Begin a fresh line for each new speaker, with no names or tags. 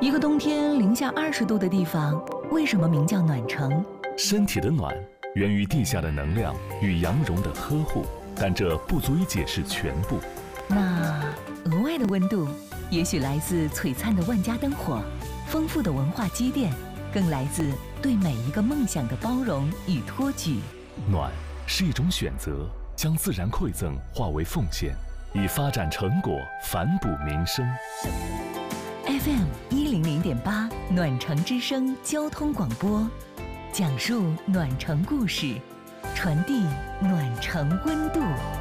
一个冬天零下20度的地方，为什么名叫暖城？
身体的暖源于地下的能量与羊绒的呵护，但这不足以解释全部。
那额外的温度，也许来自璀璨的万家灯火，丰富的文化积淀，更来自对每一个梦想的包容与托举。
暖是一种选择，将自然馈赠化为奉献，以发展成果反哺民生。
FM 100.8暖城之声交通广播，讲述暖城故事，传递暖城温度。